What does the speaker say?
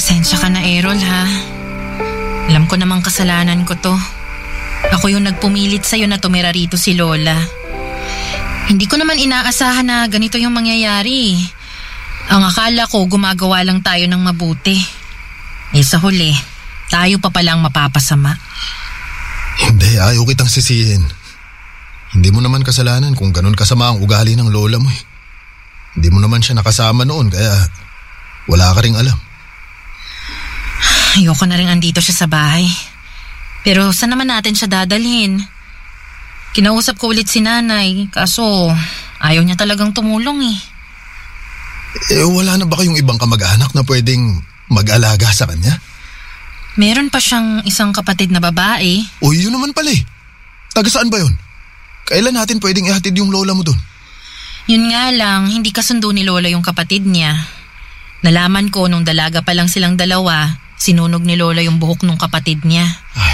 Pasensya ka na, Errol, ha? Alam ko namang kasalanan ko to. Ako yung nagpumilit sa'yo na tumira rito si Lola. Hindi ko naman inaasahan na ganito yung mangyayari. Ang akala ko gumagawa lang tayo ng mabuti. Sa huli, tayo pa palang mapapasama. Hindi, ayaw kitang sisihin. Hindi mo naman kasalanan kung ganun kasama ang ugali ng lola mo. Hindi mo naman siya nakasama noon, kaya wala ka ring alam. Ayoko na rin andito siya sa bahay. Pero saan naman natin siya dadalhin? Kinausap ko ulit si nanay, kaso ayaw niya talagang tumulong . Wala na ba kayong ibang kamag-anak na pwedeng mag-alaga sa kanya? Meron pa siyang isang kapatid na babae. Yun naman pala . Taga saan ba yun? Kailan natin pwedeng ihatid yung lola mo dun? Yun nga lang, hindi kasundo ni Lola yung kapatid niya. Nalaman ko nung dalaga pa lang silang dalawa, sinunog ni Lola yung buhok nung kapatid niya. Ay,